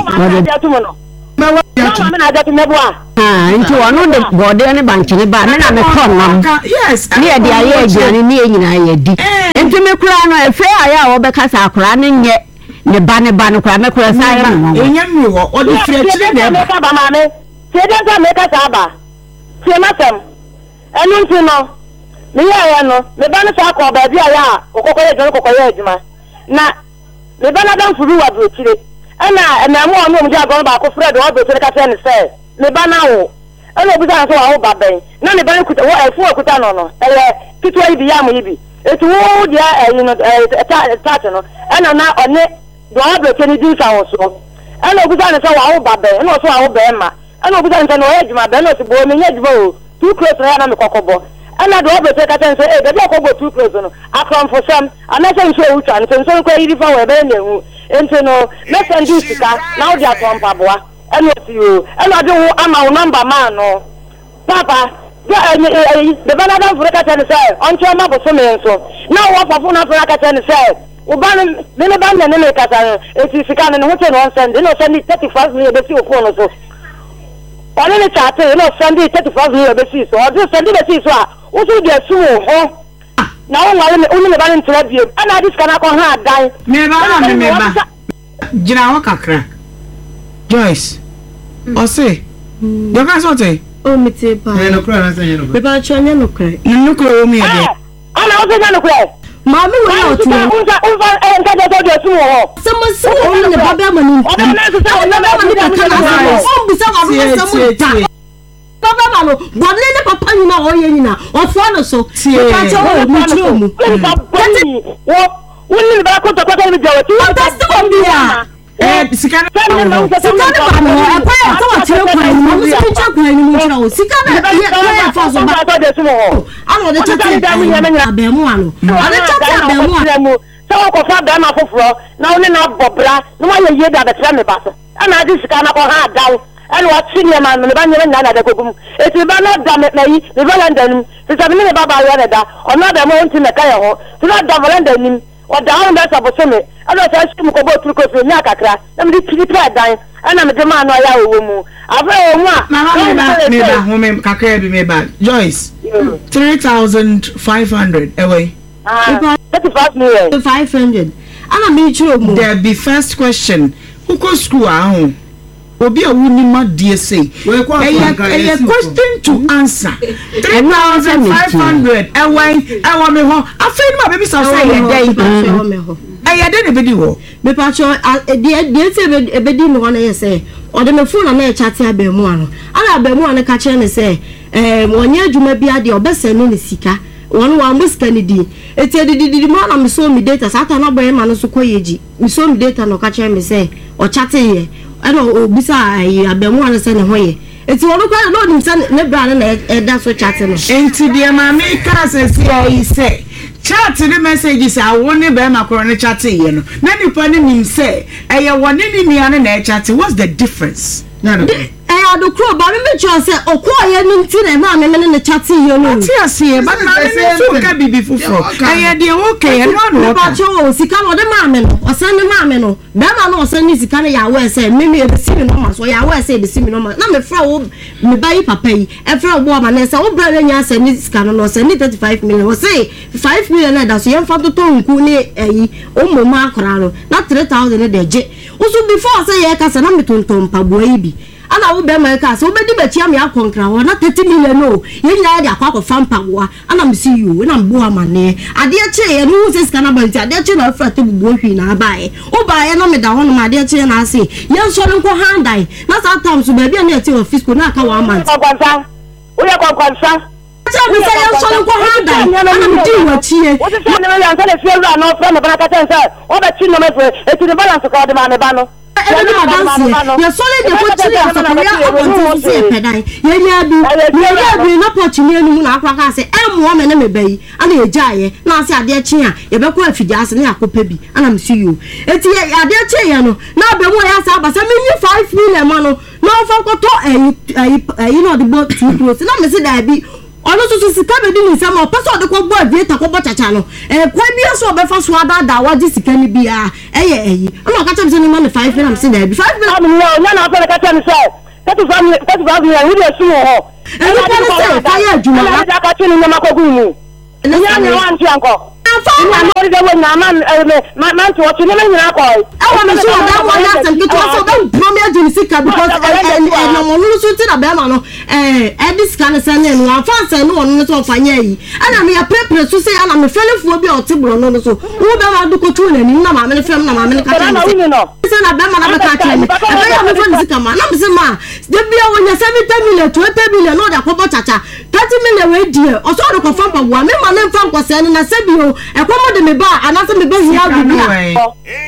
Ah, into one of the body and a bunch of ba na me kon nam. Yes. Near the aye aduane ne nyina ye di. Enti me kura no e fe aya wo be kasa akura ne nye ne ba ne ba no kura me kura sai no. Enya nwi wo o di fire chire ne ba. Ba ma me. Se de ta me kasa ba. Se ma sem. Enu nti no. Me ya no, me ba no sa ko ba bia ya, okokoye dwon kokoye adwuma. Na me ba na dan furu wa bro chire. Ana na mo no mo ja gon ba ko Fred wa bro chire ka se ne se. Me ba na wo. Ana obi san so wa wo ba ben. Na me ba no kuta wo efu okuta no no. Eh kitwa ibi ya mo ibi. Etu wo dia eh you know eh ta ta no. Ana na one do wa bro chire di sa wo so. Ana obi san so wa wo ba ben. Na so wa wo ben ma. Ana obi san no e adwuma ben no so bo me nya adwuma o. Two close na na me kokobo. Ana do obe take attention eh be ko go too close no akram for some anase nso ucha nso nso ko yiri fa we be na hu enti no me send you sika na o dia tompa boa eno ti o eno de wo ama wo number man no papa eh the banana for ka tell say on chama bo so me nso na wo papa na for ka tell say wo ban me me ban na me ka tell eti sika no ho te no send no send thirty-five million be si o phone so one ne chat no send thirty-five million be si so o do send be si so a usu de su ho na o wale unu me ba ntra bie ana dis kana ko ha dan me ba na me me ba gina wa kakra Joyce o se do ka so te o mi te pa e no kra na se no be ba cho nya no kra no kra o mi e de ana o se nya no kra ma mi wo ya otu unza unza e nka de de su ho se mo se o ne ba ba ma ni o na na se o na ba ma ni ka na o bu se wa bu se mo ta baba malo bonne ne papa nyina o ye nyina o fo no so papa cho o mu tro mu wo woni ba ko to ko mi jawo ti o test o bi ya eh sika na sika na ba no e pa ya to wa tire kwa ni mo se pincha kwa ni mo tro o sika na ye ye fo so ba ano de tete da mu ya na ba mu ano ano tete ba mu ano so ko fa ba ma foforo na woni na bobra na wa ye ye da ba tra me ba so ana di sika na ko ha dawo and what senior man me ban nyana na da kogum eti ba na da me yi me ba landa nim se sabi me ba ba ya da ona da mo nti me ka ye ho se na da landa nim o da on da sa bo so me ana sa shi mu ko bo turu ko so nya kakra na me di tiri pra dan ana me de ma no ya wo mu Afa o mu a. Mama me ba me ba ho me kakra bi me ba. Joyce. three thousand five hundred away. Ah, thirty-five million. five hundred. Ana me chiro mu. There be first question. Who go school ahun? Obi a wuni ma die say. A question to answer. three thousand five hundred away. Awa me ho. Afei ma baby so say ye dey. Aye dey be di wo. Me pa cho dey dey say be di me ho na ye say. Ode me phone na e chat abemu ano. Ana abemu ano ka kire ne say eh wonye adwuma bia de obese ne sika. One one muska ni di eti di di ma na me so me data sata na boy ma no so koyeji me so me data no ka kire me say o chat ye e no obisa ayi abemu an say ne hoye eti wono kwa no nim say ne bra na e da so chat no enti de ma me ka say say say chat the messages a woni be ma kro ne chat ye no na nipa ne nim say e ye woni ni nia ne na chat. What's the difference? No no eh ado kro ba me me cho say okoye ni nti na ma me me ne chat ye no ti ase ba na me so ka bibi fufuro eh de okay no no ba cho sika no de ma me no osan ne ma me no be ma no osan ni sika ne ya we say me me be si me no ma so ya we say be si me no ma na me fra wo me ba yi papa yi e fra wo ma na say wo bra nya say ni sika no no say ni thirty-five million wo say five million na da so ye fa to to nku ni eyi o mo ma akora no na three thousand de je usu before say ye ka say na me tonton pa bo yi bi ana wo be ma ka so be di be tia me akonkra ho na thirty million no ye nya ya akwa akwa fampa wo ana me see you na mbo amane ade che ye no se sika na banti ade che na afra te bubu hwi na bae wo bae na me da ho no ma ade che na ase ye so nko handai na sa tam so be bia na eti office ko na aka wa man Kwankwansa wo ye kwankwansa cha bi se ye so nko handai ana me di wo tie wo se se ne me yan se le fiera no fra me bana ka ten se wo be chi no me fe eti ne balance ko de ma me ba no ebe na dance ya solid de ko chiri asakria abonti se pedai ye nya bi ye nya bi na pochi ni enu na akwa ka se emu me ne me bai ana ejaye na ase ade chi a ye be ko afidi ase na yakopa bi ana me see you eti ade chi ye no na be mu ya sa abasa me ni five million ma no na fa ko to ayi ayi no de bo two close na me se da bi ono so sika be di ni sama person de ko bo avieta ko bo chacha no eh kwa bi so be fa so ada da wa di sika ni bia eh ye eh ono ka tell me say ni man five million say there be five million no no na fa ka tell me say thirty-five million thirty-five million we dey su ho e ni ko say fa ya juma na da ka tell ni ma ko gu mu ni ya ni wan ti anko na mo ri de wo na man man man to watch ni me nyina ko e wa me so da mo ya san ki to so don promise jini sika because eh no mo lu so ti na be ma no eh e dis kan san ne no afa san no no so fa nya yi ana me ya prepare so say ana me felefuo bi o ti bro no so wo be ma du ko tu na ni na ma me fem na ma me ka ta ni say na be ma na be ka ta ni e be ya me fa ni sika ma na me say ma de bia wo nya seventy million twenty million no da ko bo chacha thirty million we die o so do ko fa pa wa me ma na fa ko se ni na se bi o e ko mo de me ba anase me be hia bi bia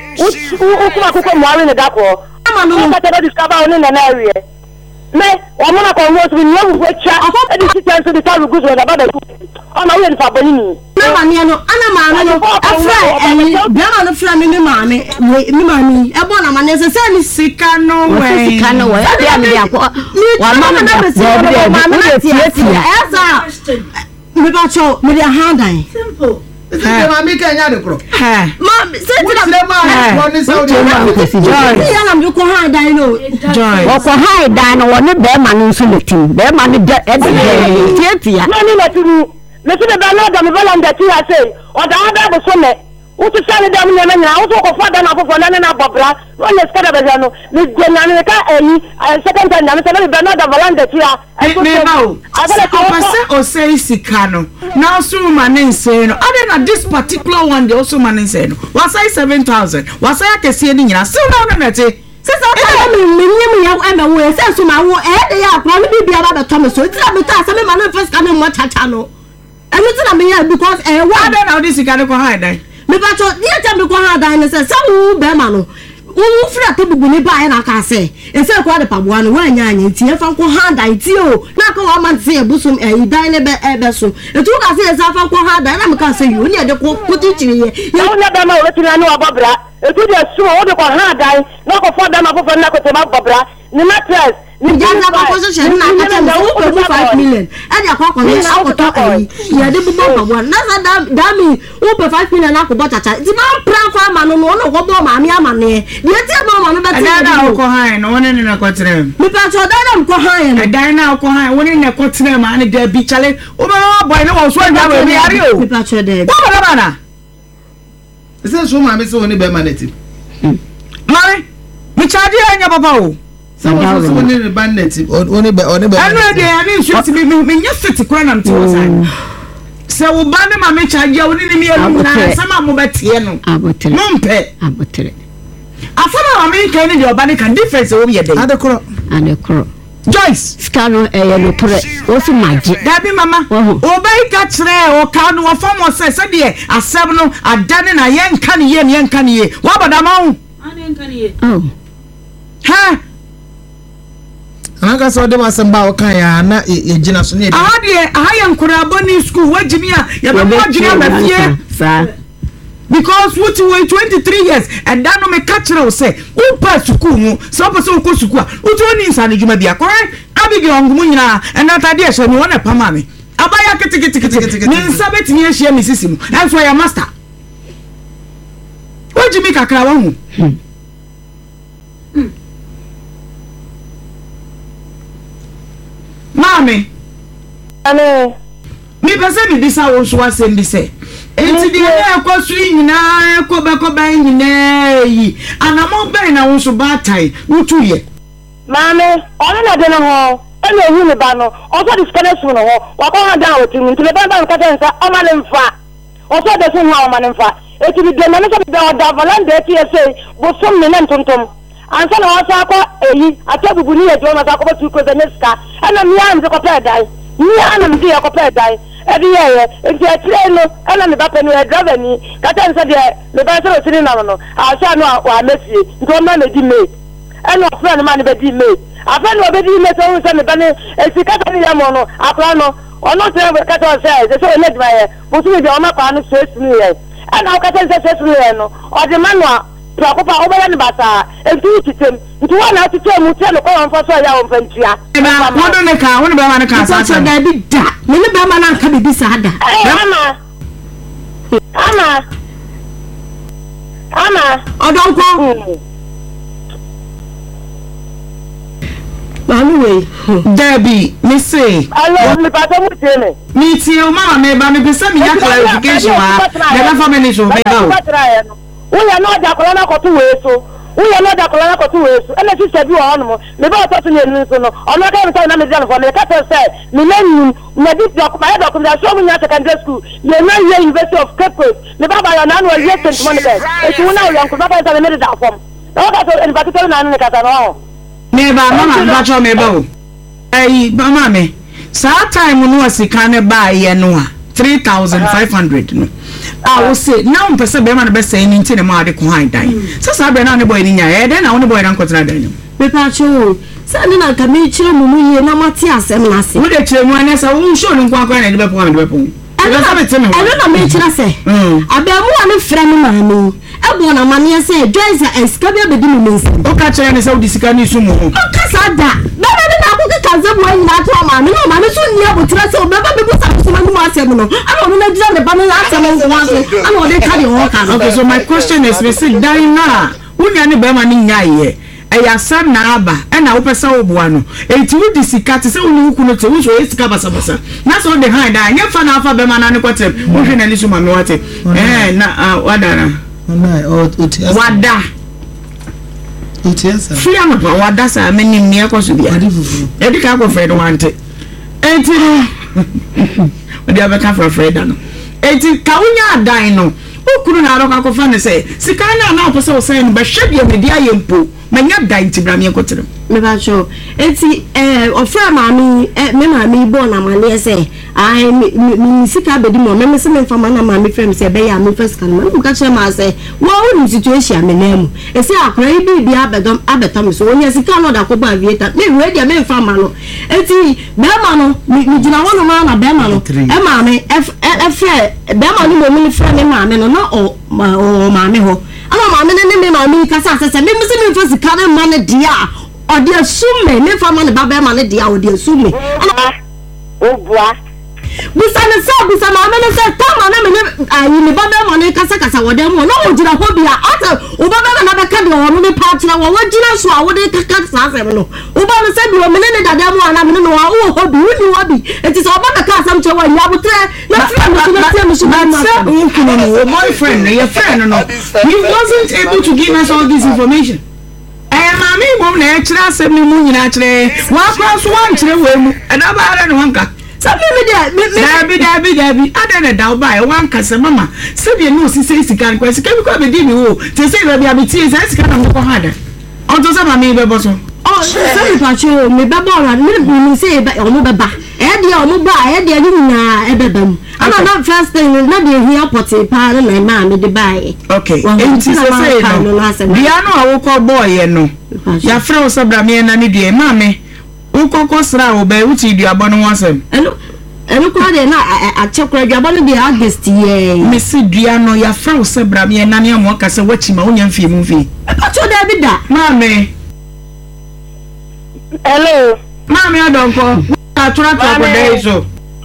o kuma ko ko mo ari ne da ko ama no ka te discover oni na na area me o mo na ko wo so ni wo wo cha e di sit and so the time goes with about the ona we fa boni ni me ma ne no ana ma no afra eh bia ma no fra me me ma me me ma mi e bo na ma ne se se ni sika no we sika no we bia me dia ko wa ma me na be se ma me na tie tie esa me ba cho me dia handai simple ese ma mi ka nya de kro ha ma se ti na le ma mo ni so de joy ya na me ko handai no joy o ko handai no woni be ma no so letim be ma no de e de tie tie na ni na turu me se be na da me balanda ti ha say o da da bo so me o ti sale da me na nya o so ko fa da na fofo na na bobra no le skada be no me de nya ne ka eyi second time na me se be na da balanda ti ha me ba o say o say sika no now so man say no other than this particular one they also man say no was say seven thousand was say akese ni nyina still no no nete sisa ka me me nyem ya e me wo say so ma wo e de ya akwa me bibia ba be to me so ti na me ta say me man first ka me mo chacha no enu ti na me ya because eh wa other than this sika no ko hide dan me ba to dia ta me ko hide dan say say wo be ma no wo fra to bubu ni ba na ka say e say ko de paboa no wa nya anya ti e fa ko handa ti o na ka wa man ti e busum e dan ne be e be so e tu ka say e sa fa ko handa na me ka say you ne de ko ko ti chiri ye ya wo ne be ma wo ti na no abobra e tu de su wo de ko handa na ko fo da ma fo na ko te ma bobra ni mattress ni jana ko position na ka tell me wo pe five million e dey akoko ni akoto ayi ya de bu baba wa na sa da da mi wo pe five million akobo chacha ti ma pra fa ma no no no go bo ma mi ama ne de ti ma ma no be ti na ko han no woni na ko trem mi pa cho da na ko han e da na ko han woni na ko trem ma ne da bi chale o be boy no wo so da we mi ari o mi pa cho de wo ba ba na se so ma me se woni be ma na ti mare mi charge anya papa o someone so woni be na ti woni be woni be anu de ani shoot mi mi nya fit kura na mti wosan se wo ba ne ma me charge woni ni mi elu na sama mo betie no abotre no mpe abotre afana ma me kan ni de oba ne kan difference wo ye dey adekoro adekoro Joyce skano eh no pre o fi maji dabi mama obai ka kire o ka no fam o se se de asem no adane na yen kan ye yen kan ye wa bada ma hu ane kan ye oh ha anaka so de masem ba o kan ya na e gina so ne e ah de ah yen kura boni school wajimi a ya be mo gina ma fie sa because what you wait twenty-three years and that no me catch you say who pass school mu so person who go school who to ni nsa adwuma bia correct abigi ongumu nyina and that idea so me wona pama me abaya kiti kiti kiti ni nsa betimi ahia me sisimu and so ya master wajimi kakra wa hu mami ane mi pese mi bisa wo so asem bi se enti de na kwasu nyina ko be ko ba nyina yi anamo be na wo so ba tai wutu ye mame ono na de no ho ene hu ne ba no o so disconnect no ho wa ko ha down with me ntile ba ba ka tensa o ma ne mfa o so de so ha o ma ne mfa eti bi de na so be o da valande eti e sei bo so me ne ntontom ansa na o so akọ eyi atabubu ni e jo na akọ tu ko ze neska ana mi am ze ko pe dai mi ana mi ze ko pe dai ebi ye enti atire no ana me ba pe no e driver ni ka tensa de me ba so sini na no a sha no wa mesie nto na na di me ana friend man be di me afa no be di me so so me ba ne esika ta ni ya mo no akra no ono se ka to se so e let ba ye bo so be o ma pa no so esini ye ana o ka tensa so esini ye no o de manua prakopa obaya ni basa entu titem ntu wana titem mu tie no ko won so ya won fantua ba wodo ne ka won be ma ne ka sa so da bi da me ne ba ma na ka bi sa da ama ama ama odonko mami we Debbie me say allo mi pa so mu tie ne mi tie o mama me ba me pese mi ya clarification wa de ba for me ni so me ba o uya no da kola na ko tu weso uya no da kola na ko tu weso ene ti se bi o hono me ba to tu ni enu so no ono ka mi na me dia no for me ka to say me na nu na di doc my doc na show me na secondary school ye na ye University of Cape Coast me ba ba ya na no ye tent money bed e ti una o yanko ba ba sa me da form o ka to en ba to na no ka ta no me ba mama ba cho me ba o eh mama me sa time no asika ne ba ye no a three thousand five hundred no I will say now person be man be say ni nti ne ma de ko han dan so sa be na ne boy ni nya e den na won boy dan kotra dan me pa cho sa ni na ka me chire mu mu ye na mati asem na se wo de chire mu ana sa wo show ni kwa kwa na de be po na de be po e sa be teme e na me chire se abe mu ane fra ni ma ni e bo na mane se Joyce eska be be di mi nsi o ka chire ne se wo disika ni su mu o ka sa da be be na ko ka ze bo yin na to ma ni no ma ni so ni e bo chire se o be be be sa so ma ni mo asem no ana no na jira ne ba no asem no wa se ana o de ka de ho ka no. Okay, so my question is we sit down na unya ni be ma ni nya ye eya sam na aba e na wo pesa wo boa no enti wo disika te se wo ni ku no te wo so esika basa basa na so de hand da nya fa na afa be ma na ne kwatem wo hwe na ni so ma me wate eh na wadana ona o otia wada otia sa fia no wada sa me ni me ko so bia e di ka ko fred wante enti no o di abeka for fred no enti ka unya adan no okuru na aroka ko fa ne se sika na na opose o se no be hwe bia me dia yempo manya dan ti bra me kotere me ba cho enti eh ofra ma mi me ma mi bo na ma ne se ai mi sika be di mo me se me fa ma na ma mi frem se be ya mi first kan ma ka che ma se wo wo situation me na mu e se akra bi bi abedom abetam so onya sika no da ko ba aviator me we dia me fa ma no enti be ma no mi gina wo no ma na be ma no e ma me e fe be ma no mo mi frem me ma me no na o ma me ho ana ma me ne me ma mi ka sa se me me se me first kan ma ne dia ɔde asume ne fama ne baba ma ne dia ɔde asume obua busa ne sa busa ma me ne se tama na me ne ayi ne baba ma ne kasa kasa wode mu no wo gira ho bia ata wo baba na beka de wo ne pa kira wo gira so a wo de kaka sa asem no wo ba me se bi wo me ne dada mu ana me no wo ho bi wo ho bi enti so baba ka asam che wo nya butre na friend no na tell me so na no boyfriend your friend no he wasn't able to give us all this information. I am a mom na kira asem ni mu nyina kire wa kwa so wan kire we mu ada ba ara ne wanka sabi me dia me dabi dabi dabi ada na daw ba e wan kase mama sabi no si say sika kwa sika bi kwa be di mi wo te say ba bia be tie say sika na mo ko hada on to say ma me be bo so oh sabi pa cho me be bo ra me me say be o mo be ba e dia o mo ba e dia ni na e be ba mu ana na first thing na dia here potty pa na ma me de ba e okay enti say say no dia no awo ko boy e no ya fra o sabra me na ni dia ma me ukoko sra wo be uti duabo no wasem eno eno kwa de na achekwa duabo no de agest ye me si dua no ya fra wo sebra me na ne amo kase wachi ma wonya mfie mu mfie acho da bi da mame hello mame adonko atura to akoda iso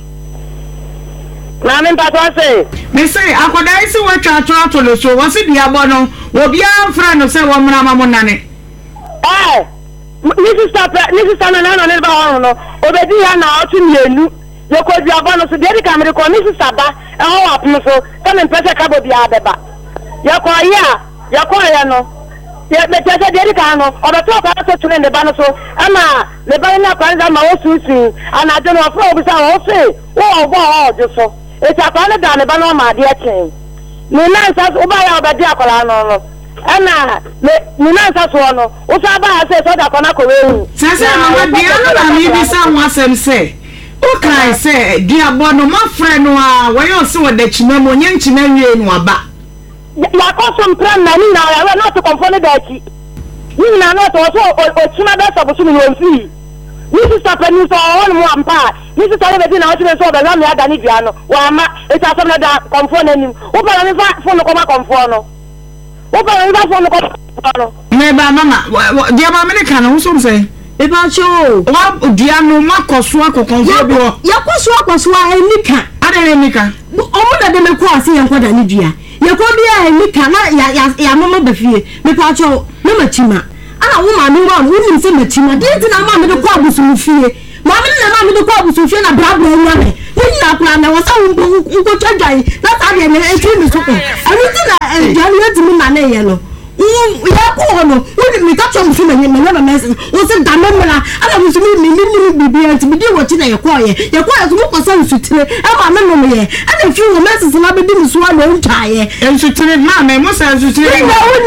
mame mpato se me say akoda isi watwa atura to lo so wo si duabo no obi an fra no se wo mra ma mo nane eh Nisi stapa nisi sana na na neba hono no obedi ya na otu mienu yekodu abano so dedi kamere ko nisi saba e ho apno so kame mpese kabo bia beba yako ya yako ya no ye betese dedi ka no obeto ka so tune ne ba no so ama le ba na kwanza ma osusu ana de no afro obisa wo se wo obo ho ojo so e ta kwa ne da ne ba no ma de echen ni na nsa oba ya obedi akola no no ana me na nsa so no o sa ba se so da kona ko we sese mama dia no na mi bi sa ho asem se o kai se dia bo no ma frɛ no a wo yo se wo da chima mo nya nchima wie no aba ya ko so mpra na ni na ya no to konfone da chi ni na no to so o chima da so so mi wo fi ni si sta pa ni so o no ampa ni si tare be na o chime so be na me ada ni dua no wa ma e ta so na da konfone ni o pa ni fa fo no ko ma konfone no o ba ni ba fo no ko no me ba mama dia ma me ka no so say e ba cho wa dia no makoso akokon fo bi ho yakoso akoso a enika ada ne nika o mo da de me ko ase yanko da ni dua yakobi a enika na ya ya mama ba fie me pa cho na machima ana wo ma me wa wo nim se machima de ti na ma me de ko abusu fie ma me na ma me de ko abusu fie na bra bra nwa me ni na kula na wo sa wo ko twadai na ta de me e fi mi so ko ani ti na e dia ni ti mi na na ye no ya ko no wo mi ka cho mu fi me me na me wo se da me mra ana mu mi mi mi bibi anti bi di wo ti na ye ko ye ye ko ye so mo ko sa nsutire e ma me no me ye ana fi wo message na be di mi so a no ntwa ye nsutire ma me mo sa nsutire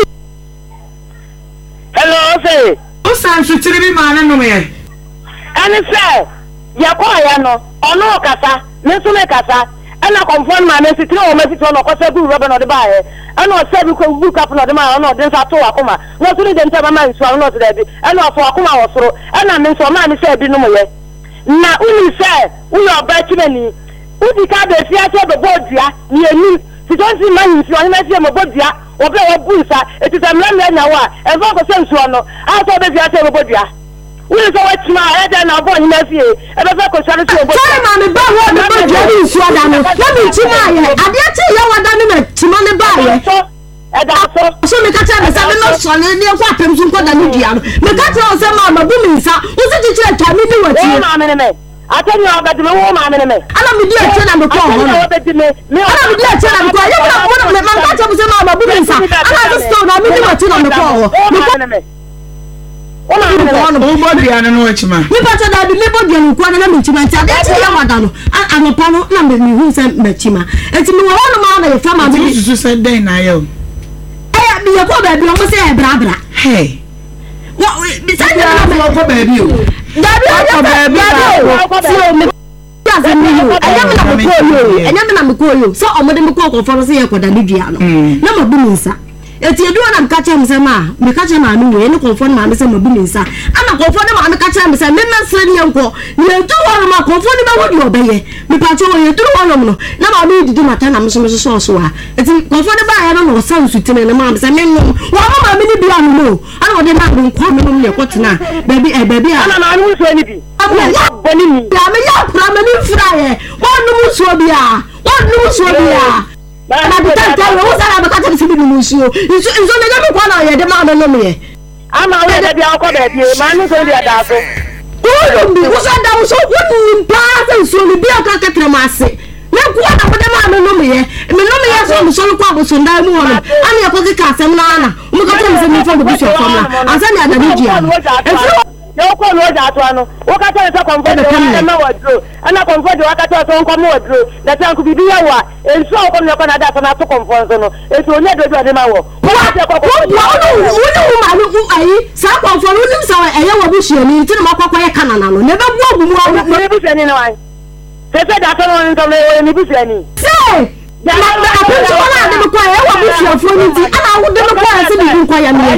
hello say o sa nsutire bi ma na no me ye ani say ye ko ya no ono kasa me so me kasa ana confirm ma me sitire o me sitire no ko se bu robe no de ba ye ana o se bi ko bu kap no de ma no de sa to akoma no so ni de nta ma nsu no so de bi ana o fo akoma wo soro ana me nso ma me se bi no mo ye na uni se uni oba chimeni udi ka be fi ase be bodia ni eni ti don si ma nsu ani me se mo bodia o be wo bu sa eti se mra mra nya wa e fo ko se nsu no a so be fi ase be bodia we so what ma e da na bo ni na fie e be fa ko sare so bo sorry ma me ba wo me ba jeri nsu ada no na me chima ye ade ati ye wada ne na chima ne ba ye so e da so so me ka tell me say me no so ne ne kwa pem so ko da ni dia no me ka tell say ma ma bu mi nsa wo se ti kire ta mi ni wati wo ma me ne me atani o ba de me wo ma me ne me ala mi dia che na me ko ho no o be de me me ala mi dia che na me ko ye mo mo me ma ka tell me say ma ma bu mi nsa ala se so na mi ni wati na me ko ho me ko o ma me no o bo dia no no chima mi pa cha da bi me bo dia no kwa na me chima cha de ti ya wada no ano pa no na me mi hu se me chima enti mi wo no ma na ye fa ma mi susu se den na ye o eh bi ye ko ba bi o mo se e bra bra hey wo bi sa ya ko ko ba bi o da bi o ba bi o si o me ya se mi yo anya me na me ko yo anya me na me ko yo so o mo de me ko ko fo no se ye ko da ni dua no na ma bu mi nsa eti edu na mka cha mse ma me ka cha ma me we ne konfo ma me se ma bu mi nsa ama konfo ne ma me ka cha me se me na sre ne enko ne edu wo ma konfo ne ba wodi obeye me pa cho wo edu wo no no na ma me didi mata na me so me so so ha eti konfo ne ba ya no no san sutine ne ma me se me no wo ma ma me ni bia no no ana wo de na bu nkwa me no ne kwotena baby eh baby ana na anu so ni bi ya boni mi ya me ya pra me ni fra ye wo no so bia wo no so bia na bi tan tan wo sara ba ka tell sibi nu so iso iso le ga me kwa na ye de ma no no me ama we de bia ko be bi ma nu so bia da so wo bi wo sa da wo so wo ni pa san so ni bia ka ka tra ma se na kwa na de ma no no me ye me no me ye so mo so kwa bo so nda mu wono ani e ko ka asem na na mo ka tell me fa bo so fam na ansa ni ada ni dia yo ko no ja to ano wo ka tell se konfo de na wadro ana konfo de waka tell so nko mo wadro na tan ku bibi ya wa enso ko no ko na da so na to konfo so no eto onye do do de ma wo wo ka tell ko ko wo no wo ma no ku ayi sa konfo no nim sa eye wo bu hie ni ti no makokọ ye kanana no ne be bu ogu mu wo ne bu hie ni na wai se se da so no nto me ni bu hie ni se na na apunto wala de ko ye wo bu hie fo ni ti ana wo de ko ya se bi ku kwa ya me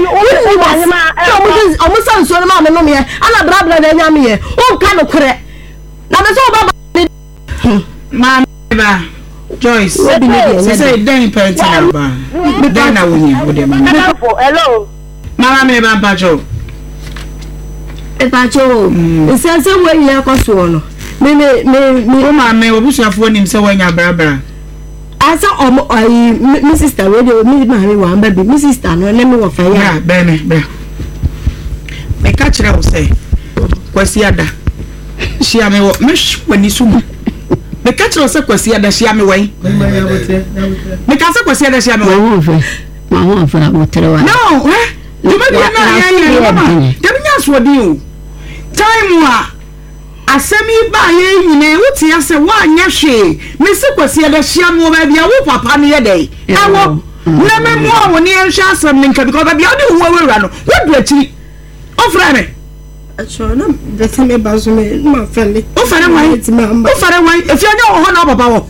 o mo san so ma me no me ana bra bra da nya me ye o ka no kure na me so baba ma ba Joyce se se den parent na ba den na woni o de ma hello mama me ba ba jo e ba jo se se we ye ko so no me me me o ma me obusuafo nim se wanya bra bra asa omo ai mi sister we de mi ma me wa ba bi mi sister no na me wo fa ya be me be me ka kire wo se kwasi ada shia me wo me wani sumu me ka kire wo se kwasi ada shia me wai me ka se kwasi ada shia me wai ma ho fa mo tere wa no eh you me na ya ya mama dem nya so di o time wa asemi ba ye nyine wuti ase wa anya hwe me se kwasi ada shia me ba bia wo papa ne ye dai awo na me mo wo ne nhwa asem ne nka because ba bia wo de wo wura no wo du achi o fra me acho na beta me bazo me ma fele o fara wai o fara wai e fi anya o ho na papa wo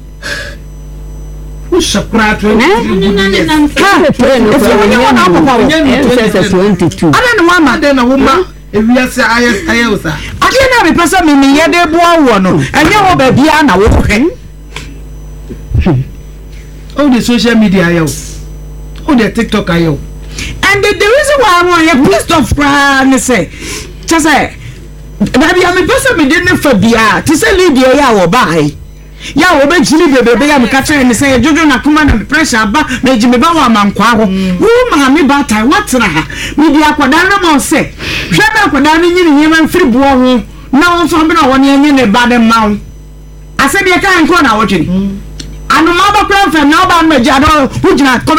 o shakura twenty twenty-two ana no mama de na wo ma ewiase aye aye usa ade na me pesa me me ye de bo awo no enye wo ba bia na wo hwe all the social media ayo all the TikTok ayo. And the, the reason why I want you pissed off crying say just say baby I'm a person me didn't for bia to say Lydia ya wo buy ya wo be jini bebe ya me catch and say jojo na kuma na pressure ba me jimi ba wa mankwa ho wo ma me ba tai what na ha me dia kwadan na mo say hwe be kwadan ni nyini nyima mfiri buo ho na won so be na won enye ne ba de mawo ase de kan ko na wo twini anu ma ba kran fa na ba ma ja do wo jina